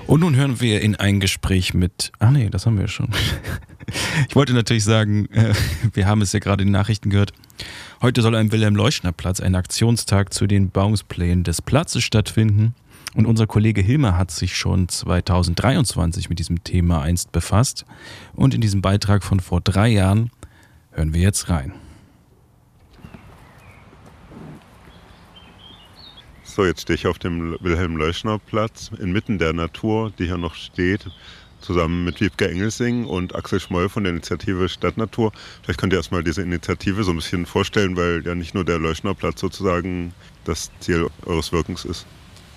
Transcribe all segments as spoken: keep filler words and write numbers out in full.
Und nun hören wir in ein Gespräch mit, ah nee, das haben wir schon. Ich wollte natürlich sagen, wir haben es ja gerade in den Nachrichten gehört, heute soll am Wilhelm-Leuschner-Platz ein Aktionstag zu den Bebauungsplänen des Platzes stattfinden. Und unser Kollege Hilmer hat sich schon zweitausenddreiundzwanzig mit diesem Thema einst befasst. Und in diesem Beitrag von vor drei Jahren hören wir jetzt rein. So, jetzt stehe ich auf dem Wilhelm-Leuschner-Platz inmitten der Natur, die hier noch steht, zusammen mit Wiebke Engelsing und Axel Schmoll von der Initiative Stadtnatur. Vielleicht könnt ihr erstmal diese Initiative so ein bisschen vorstellen, weil ja nicht nur der Leuschner-Platz sozusagen das Ziel eures Wirkens ist.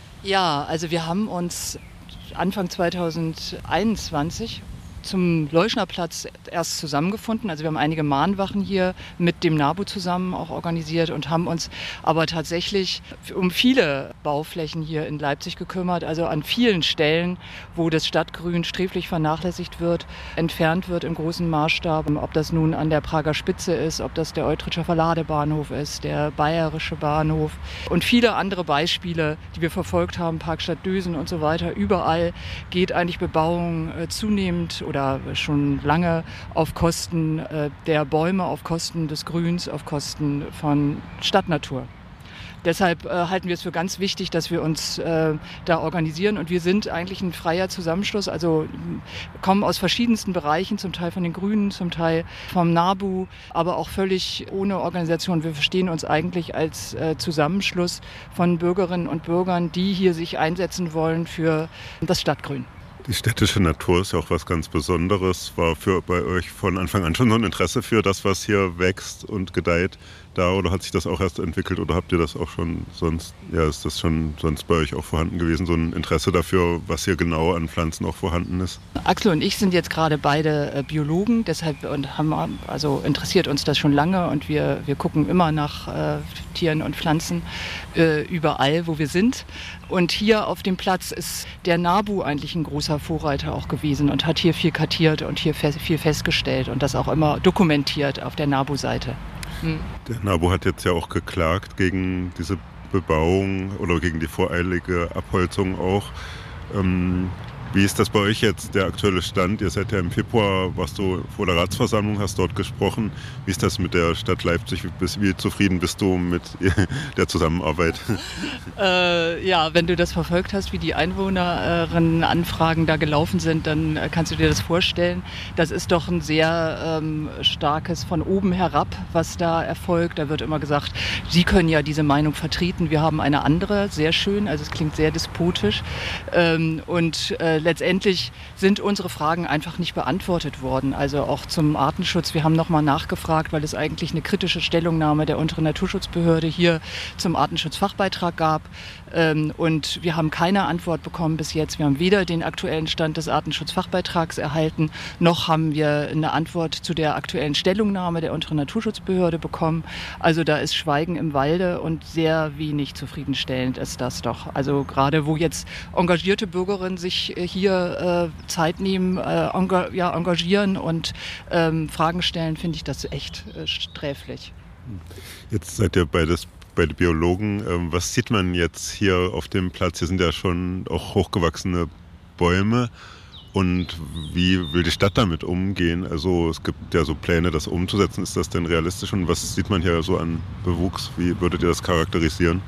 Ja, also wir haben uns Anfang zweitausendeinundzwanzig zum Leuschnerplatz erst zusammengefunden. Also wir haben einige Mahnwachen hier mit dem NABU zusammen auch organisiert und haben uns aber tatsächlich um viele Bauflächen hier in Leipzig gekümmert. Also an vielen Stellen, wo das Stadtgrün sträflich vernachlässigt wird, entfernt wird im großen Maßstab. Ob das nun an der Prager Spitze ist, ob das der Eutricher Verladebahnhof ist, der Bayerische Bahnhof und viele andere Beispiele, die wir verfolgt haben, Parkstadt Dösen und so weiter. Überall geht eigentlich Bebauung äh, zunehmend oder schon lange auf Kosten äh, der Bäume, auf Kosten des Grüns, auf Kosten von Stadtnatur. Deshalb äh, halten wir es für ganz wichtig, dass wir uns äh, da organisieren. Und wir sind eigentlich ein freier Zusammenschluss, also kommen aus verschiedensten Bereichen, zum Teil von den Grünen, zum Teil vom NABU, aber auch völlig ohne Organisation. Wir verstehen uns eigentlich als äh, Zusammenschluss von Bürgerinnen und Bürgern, die hier sich einsetzen wollen für das Stadtgrün. Die städtische Natur ist ja auch was ganz Besonderes. War für bei euch von Anfang an schon so ein Interesse für das, was hier wächst und gedeiht da? Oder hat sich das auch erst entwickelt? Oder habt ihr das auch schon sonst, ja, ist das schon sonst bei euch auch vorhanden gewesen? So ein Interesse dafür, was hier genau an Pflanzen auch vorhanden ist? Axel und ich sind jetzt gerade beide äh, Biologen, deshalb und haben, also interessiert uns das schon lange und wir, wir gucken immer nach äh, Tieren und Pflanzen äh, überall, wo wir sind. Und hier auf dem Platz ist der NABU eigentlich ein großer Vorreiter auch gewesen und hat hier viel kartiert und hier fe- viel festgestellt und das auch immer dokumentiert auf der NABU-Seite. Hm. Der NABU hat jetzt ja auch geklagt gegen diese Bebauung oder gegen die voreilige Abholzung auch. Ähm, wie ist das bei euch jetzt, der aktuelle Stand? Ihr seid ja im Februar, warst du vor der Ratsversammlung, hast dort gesprochen. Wie ist das mit der Stadt Leipzig? Wie, bist, wie zufrieden bist du mit der Zusammenarbeit? Äh, ja, wenn du das verfolgt hast, wie die Einwohnerinnenanfragen da gelaufen sind, dann kannst du dir das vorstellen. Das ist doch ein sehr ähm, starkes von oben herab, was da erfolgt. Da wird immer gesagt, Sie können ja diese Meinung vertreten. Wir haben eine andere, sehr schön, also es klingt sehr despotisch. Ähm, und äh, letztendlich sind unsere Fragen einfach nicht beantwortet worden. Also auch zum Artenschutz. Wir haben nochmal nachgefragt, weil es eigentlich eine kritische Stellungnahme der unteren Naturschutzbehörde hier zum Artenschutzfachbeitrag gab. Ähm, und wir haben keine Antwort bekommen bis jetzt. Wir haben weder den aktuellen Stand des Artenschutzfachbeitrags erhalten, noch haben wir eine Antwort zu der aktuellen Stellungnahme der unteren Naturschutzbehörde bekommen. Also da ist Schweigen im Walde und sehr wenig zufriedenstellend ist das doch. Also gerade wo jetzt engagierte Bürgerinnen sich hier äh, Zeit nehmen, äh, enga- ja, engagieren und ähm, Fragen stellen, finde ich das echt äh, sträflich. Jetzt seid ihr beides beide Biologen. Ähm, was sieht man jetzt hier auf dem Platz? Hier sind ja schon auch hochgewachsene Bäume. Und wie will die Stadt damit umgehen? Also es gibt ja so Pläne, das umzusetzen. Ist das denn realistisch? Und was sieht man hier so an Bewuchs? Wie würdet ihr das charakterisieren?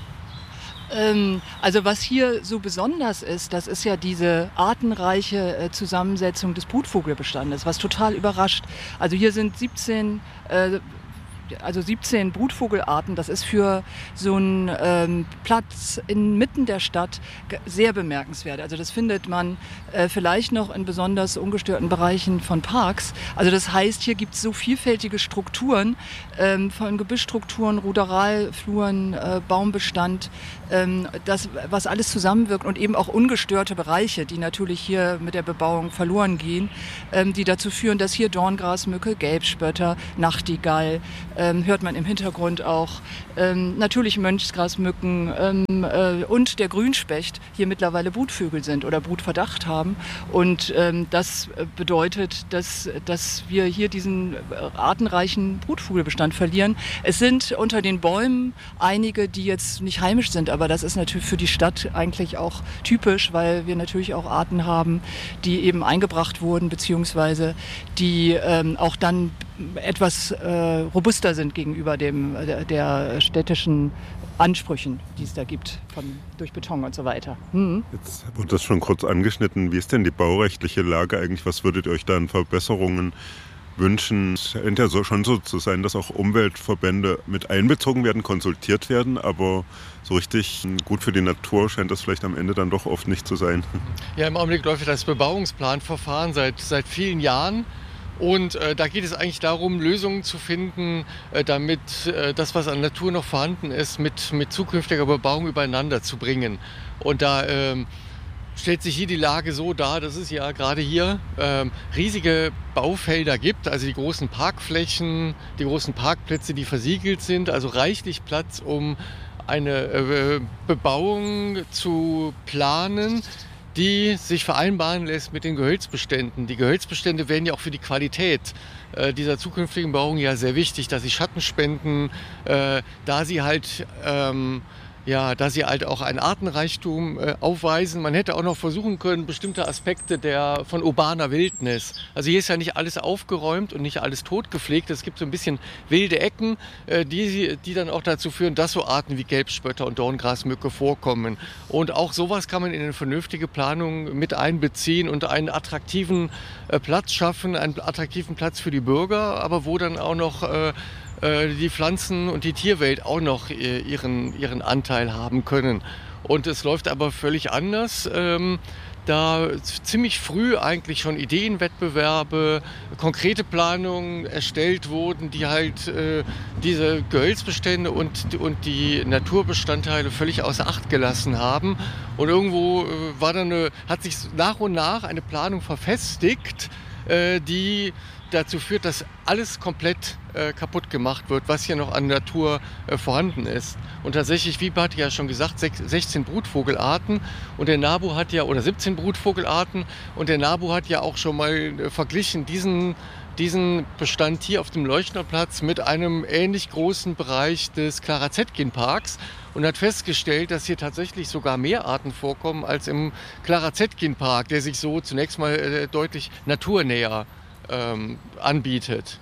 Also was hier so besonders ist, das ist ja diese artenreiche äh, Zusammensetzung des Brutvogelbestandes, was total überrascht. Also hier sind siebzehn äh, also siebzehn Brutvogelarten. Das ist für so einen ähm, Platz inmitten der Stadt sehr bemerkenswert. Also das findet man äh, vielleicht noch in besonders ungestörten Bereichen von Parks. Also das heißt, hier gibt es so vielfältige Strukturen, ähm, von Gebüschstrukturen, Ruderalfluren, äh, Baumbestand, ähm, das, was alles zusammenwirkt und eben auch ungestörte Bereiche, die natürlich hier mit der Bebauung verloren gehen, ähm, die dazu führen, dass hier Dorngrasmücke, Gelbspötter, Nachtigall, ähm, hört man im Hintergrund auch. Ähm, natürlich Mönchsgrasmücken ähm, äh, und der Grünspecht hier mittlerweile Brutvögel sind oder Brutverdacht haben. Und ähm, das bedeutet, dass, dass wir hier diesen artenreichen Brutvogelbestand verlieren. Es sind unter den Bäumen einige, die jetzt nicht heimisch sind, aber das ist natürlich für die Stadt eigentlich auch typisch, weil wir natürlich auch Arten haben, die eben eingebracht wurden, beziehungsweise die ähm, auch dann etwas äh, robuster sind gegenüber dem, der, der städtischen Ansprüchen, die es da gibt, von, durch Beton und so weiter. Mhm. Jetzt wurde das schon kurz angeschnitten. Wie ist denn die baurechtliche Lage eigentlich? Was würdet ihr euch da an Verbesserungen wünschen? Es scheint ja so, schon so zu sein, dass auch Umweltverbände mit einbezogen werden, konsultiert werden, aber so richtig gut für die Natur scheint das vielleicht am Ende dann doch oft nicht zu sein. Ja, im Augenblick läuft das Bebauungsplanverfahren seit, seit vielen Jahren. Und äh, da geht es eigentlich darum, Lösungen zu finden, äh, damit äh, das, was an Natur noch vorhanden ist, mit, mit zukünftiger Bebauung übereinander zu bringen. Und da ähm, stellt sich hier die Lage so dar, dass es ja gerade hier ähm, riesige Baufelder gibt, also die großen Parkflächen, die großen Parkplätze, die versiegelt sind, also reichlich Platz, um eine äh, Bebauung zu planen, die sich vereinbaren lässt mit den Gehölzbeständen. Die Gehölzbestände werden ja auch für die Qualität äh, dieser zukünftigen Bebauung ja sehr wichtig, dass sie Schatten spenden, äh, da sie halt ähm, ja, da sie halt auch einen Artenreichtum äh, aufweisen. Man hätte auch noch versuchen können, bestimmte Aspekte der, von urbaner Wildnis. Also hier ist ja nicht alles aufgeräumt und nicht alles totgepflegt. Es gibt so ein bisschen wilde Ecken, äh, die, die dann auch dazu führen, dass so Arten wie Gelbspötter und Dorngrasmücke vorkommen. Und auch sowas kann man in eine vernünftige Planung mit einbeziehen und einen attraktiven äh, Platz schaffen, einen attraktiven Platz für die Bürger, aber wo dann auch noch äh, die Pflanzen- und die Tierwelt auch noch ihren, ihren Anteil haben können. Und es läuft aber völlig anders. Ähm, da ziemlich früh eigentlich schon Ideenwettbewerbe, konkrete Planungen erstellt wurden, die halt äh, diese Gehölzbestände und, und die Naturbestandteile völlig außer Acht gelassen haben. Und irgendwo äh, war dann eine, hat sich nach und nach eine Planung verfestigt, äh, die dazu führt, dass alles komplett äh, kaputt gemacht wird, was hier noch an Natur äh, vorhanden ist. Und tatsächlich, wie Bart ja schon gesagt, sechzehn Brutvogelarten und der NABU hat ja, oder siebzehn Brutvogelarten und der NABU hat ja auch schon mal äh, verglichen diesen, diesen Bestand hier auf dem Leuchtnerplatz mit einem ähnlich großen Bereich des Clara-Zetkin-Parks und hat festgestellt, dass hier tatsächlich sogar mehr Arten vorkommen als im Clara-Zetkin-Park, der sich so zunächst mal äh, deutlich naturnäher Ähm, anbietet.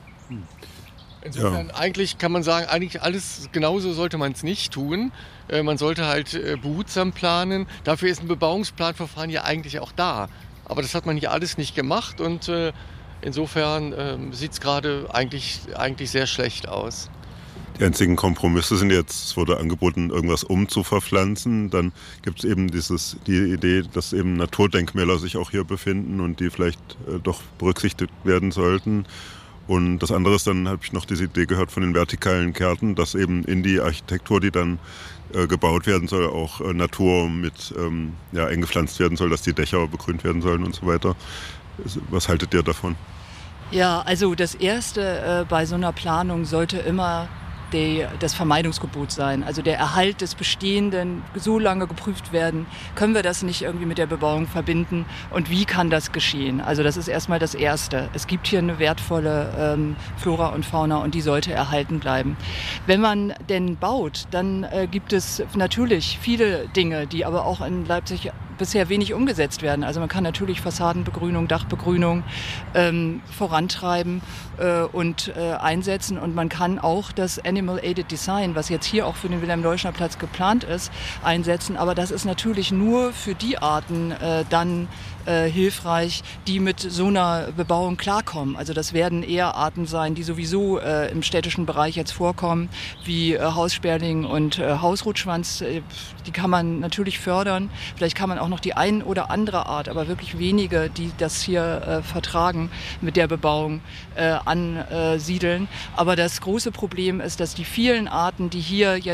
Insofern ja. Eigentlich kann man sagen, eigentlich alles genauso sollte man es nicht tun. Äh, man sollte halt äh, behutsam planen. Dafür ist ein Bebauungsplanverfahren ja eigentlich auch da. Aber das hat man hier alles nicht gemacht und äh, insofern äh, sieht es gerade eigentlich, eigentlich sehr schlecht aus. Die einzigen Kompromisse sind jetzt, es wurde angeboten, irgendwas umzuverpflanzen. Dann gibt es eben dieses, die Idee, dass eben Naturdenkmäler sich auch hier befinden und die vielleicht äh, doch berücksichtigt werden sollten. Und das andere ist, dann habe ich noch diese Idee gehört von den vertikalen Gärten, dass eben in die Architektur, die dann äh, gebaut werden soll, auch äh, Natur mit ähm, ja, eingepflanzt werden soll, dass die Dächer begrünt werden sollen und so weiter. Was haltet ihr davon? Ja, also das Erste äh, bei so einer Planung sollte immer Die, das Vermeidungsgebot sein, also der Erhalt des Bestehenden so lange geprüft werden, können wir das nicht irgendwie mit der Bebauung verbinden und wie kann das geschehen? Also das ist erstmal das Erste. Es gibt hier eine wertvolle ähm, Flora und Fauna und die sollte erhalten bleiben. Wenn man denn baut, dann äh, gibt es natürlich viele Dinge, die aber auch in Leipzig bisher wenig umgesetzt werden. Also man kann natürlich Fassadenbegrünung, Dachbegrünung ähm, vorantreiben äh, und äh, einsetzen und man kann auch das Animal-Aided Design, was jetzt hier auch für den Wilhelm-Leuschner-Platz geplant ist, einsetzen. Aber das ist natürlich nur für die Arten äh, dann äh, hilfreich, die mit so einer Bebauung klarkommen. Also das werden eher Arten sein, die sowieso äh, im städtischen Bereich jetzt vorkommen, wie äh, Haussperling und äh, Hausrotschwanz. Äh, die kann man natürlich fördern. Vielleicht kann man auch noch die ein oder andere Art, aber wirklich wenige, die das hier äh, vertragen, mit der Bebauung äh, ansiedeln. Aber das große Problem ist, dass die vielen Arten, die hier jetzt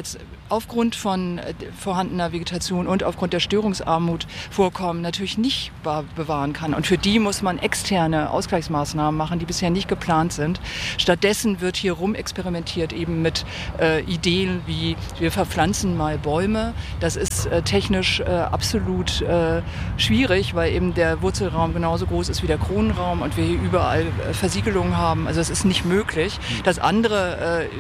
aufgrund von äh, vorhandener Vegetation und aufgrund der Störungsarmut Vorkommen natürlich nicht bewahren kann. Und für die muss man externe Ausgleichsmaßnahmen machen, die bisher nicht geplant sind. Stattdessen wird hier rumexperimentiert eben mit äh, Ideen wie wir verpflanzen mal Bäume. Das ist äh, technisch äh, absolut äh, schwierig, weil eben der Wurzelraum genauso groß ist wie der Kronenraum und wir hier überall äh, Versiegelungen haben. Also es ist nicht möglich. Das andere, äh,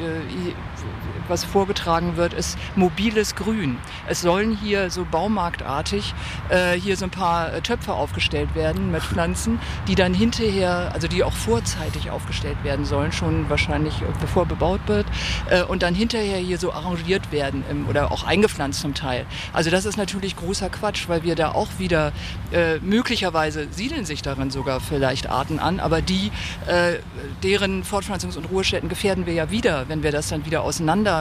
was vorgetragen wird, ist mobiles Grün. Es sollen hier so baumarktartig äh, hier so ein paar äh, Töpfe aufgestellt werden mit Pflanzen, die dann hinterher, also die auch vorzeitig aufgestellt werden sollen, schon wahrscheinlich äh, bevor bebaut wird, äh, und dann hinterher hier so arrangiert werden im, oder auch eingepflanzt zum Teil. Also das ist natürlich großer Quatsch, weil wir da auch wieder äh, möglicherweise siedeln sich darin sogar vielleicht Arten an, aber die, äh, deren Fortpflanzungs- und Ruhestätten gefährden wir ja wieder, wenn wir das dann wieder auseinandernehmen.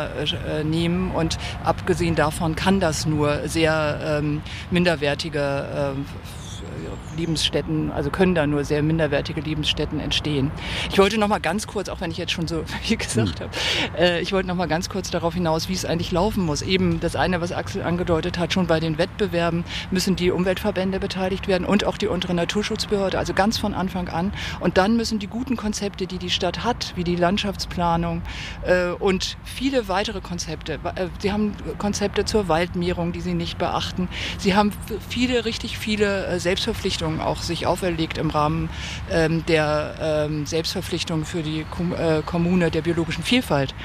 Und abgesehen davon kann das nur sehr ähm, minderwertige ähm, Lebensstätten, also können da nur sehr minderwertige Lebensstätten entstehen. Ich wollte noch mal ganz kurz, auch wenn ich jetzt schon so viel gesagt habe, äh, ich wollte noch mal ganz kurz darauf hinaus, wie es eigentlich laufen muss. Eben das eine, was Axel angedeutet hat, schon bei den Wettbewerben müssen die Umweltverbände beteiligt werden und auch die untere Naturschutzbehörde, also ganz von Anfang an. Und dann müssen die guten Konzepte, die die Stadt hat, wie die Landschaftsplanung äh, und viele weitere Konzepte. Äh, sie haben Konzepte zur Waldmehrung, die sie nicht beachten. Sie haben viele, richtig viele äh, Selbstverpflichtungen auch sich auferlegt im Rahmen ähm, der ähm, Selbstverpflichtung für die Kom- äh, Kommune der biologischen Vielfalt.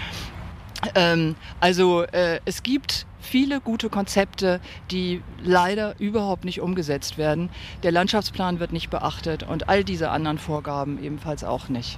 Ähm, also äh, es gibt viele gute Konzepte, die leider überhaupt nicht umgesetzt werden. Der Landschaftsplan wird nicht beachtet und all diese anderen Vorgaben ebenfalls auch nicht.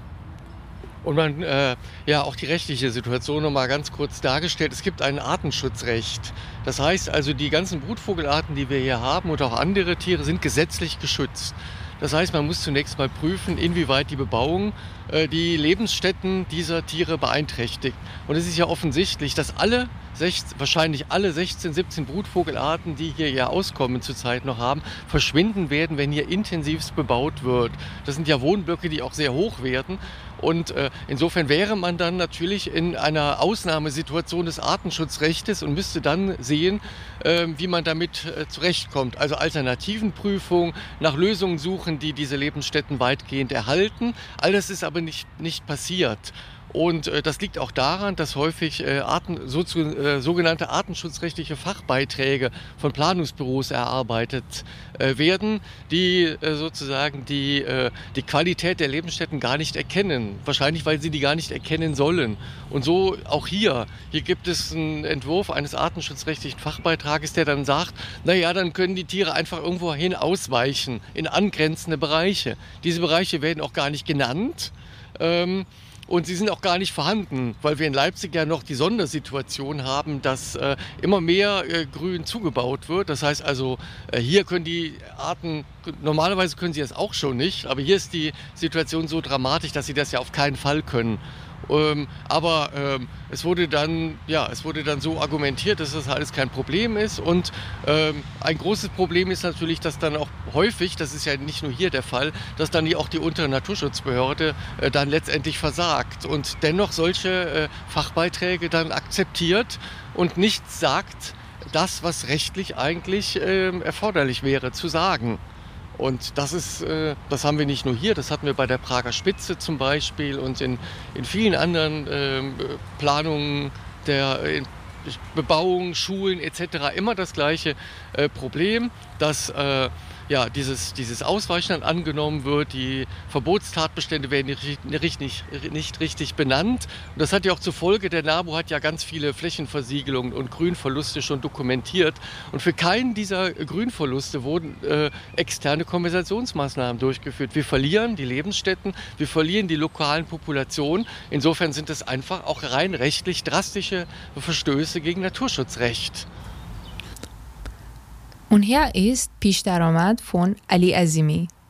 Und man, äh, ja, auch die rechtliche Situation nochmal ganz kurz dargestellt. Es gibt ein Artenschutzrecht. Das heißt also, die ganzen Brutvogelarten, die wir hier haben und auch andere Tiere sind gesetzlich geschützt. Das heißt, man muss zunächst mal prüfen, inwieweit die Bebauung äh, die Lebensstätten dieser Tiere beeinträchtigt. Und es ist ja offensichtlich, dass alle, sechzehn, wahrscheinlich alle sechzehn, siebzehn Brutvogelarten, die hier ja Auskommen zurzeit noch haben, verschwinden werden, wenn hier intensivst bebaut wird. Das sind ja Wohnblöcke, die auch sehr hoch werden. Und äh, insofern wäre man dann natürlich in einer Ausnahmesituation des Artenschutzrechtes und müsste dann sehen, äh, wie man damit äh, zurechtkommt. Also Alternativenprüfung, nach Lösungen suchen, die diese Lebensstätten weitgehend erhalten. All das ist aber nicht, nicht passiert. Und äh, das liegt auch daran, dass häufig äh, Arten, so, äh, sogenannte artenschutzrechtliche Fachbeiträge von Planungsbüros erarbeitet äh, werden, die äh, sozusagen die, äh, die Qualität der Lebensstätten gar nicht erkennen. Wahrscheinlich, weil sie die gar nicht erkennen sollen. Und so auch hier. Hier gibt es einen Entwurf eines artenschutzrechtlichen Fachbeitrages, der dann sagt, naja, dann können die Tiere einfach irgendwohin ausweichen in angrenzende Bereiche. Diese Bereiche werden auch gar nicht genannt. Ähm, Und sie sind auch gar nicht vorhanden, weil wir in Leipzig ja noch die Sondersituation haben, dass äh, immer mehr äh, Grün zugebaut wird. Das heißt also, äh, hier können die Arten, normalerweise können sie das auch schon nicht, aber hier ist die Situation so dramatisch, dass sie das ja auf keinen Fall können. Ähm, aber ähm, es wurde dann, ja, es wurde dann so argumentiert, dass das alles kein Problem ist. Und ähm, ein großes Problem ist natürlich, dass dann auch häufig, das ist ja nicht nur hier der Fall, dass dann die, auch die untere Naturschutzbehörde äh, dann letztendlich versagt und dennoch solche äh, Fachbeiträge dann akzeptiert und nichts sagt, das, was rechtlich eigentlich äh, erforderlich wäre, zu sagen. Und das ist, äh, das haben wir nicht nur hier, das hatten wir bei der Prager Spitze zum Beispiel und in, in vielen anderen äh, Planungen der äh, Bebauung, Schulen et cetera immer das gleiche äh, Problem, dass äh, ja, dieses, dieses Ausweichen dann angenommen wird, die Verbotstatbestände werden nicht, nicht, nicht richtig benannt. Und das hat ja auch zur Folge, der NABU hat ja ganz viele Flächenversiegelungen und Grünverluste schon dokumentiert. Und für keinen dieser Grünverluste wurden äh, externe Kompensationsmaßnahmen durchgeführt. Wir verlieren die Lebensstätten, wir verlieren die lokalen Populationen. Insofern sind es einfach auch rein rechtlich drastische Verstöße gegen Naturschutzrecht. Und hier ist پیش درآمد von Ali Azimi.